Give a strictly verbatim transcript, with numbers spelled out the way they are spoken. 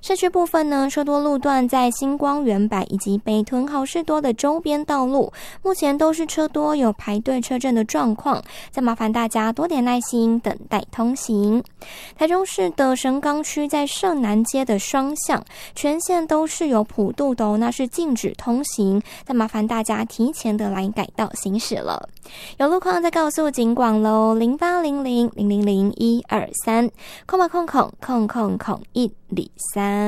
市区部分呢，车多路段在新光原百以及北屯好事多的周边道路，目前都是车多有排队车阵的状况，再麻烦大家多点耐心等待通行。台中市的神冈区在社南街的双向全线都是有普渡的、哦、那是禁止通行，再麻烦大家提前的来改道行驶了。有路况再告诉警广喽，零八零零零零零一二三，空吧空空空空空一里三。